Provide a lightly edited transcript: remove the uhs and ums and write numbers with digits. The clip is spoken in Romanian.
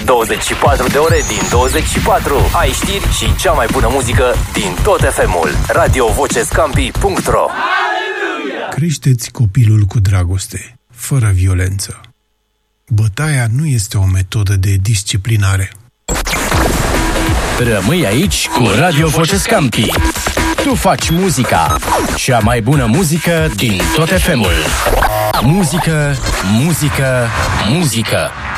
24 de ore din 24. Ai știri și cea mai bună muzică din tot FM-ul. radiovocescampi.ro. Creșteți copilul cu dragoste, fără violență. Bătaia nu este o metodă de disciplinare. Rămâi aici cu Radio Vocescampi. Tu faci muzica, cea mai bună muzică din tot FM-ul. Muzică, muzică, muzică.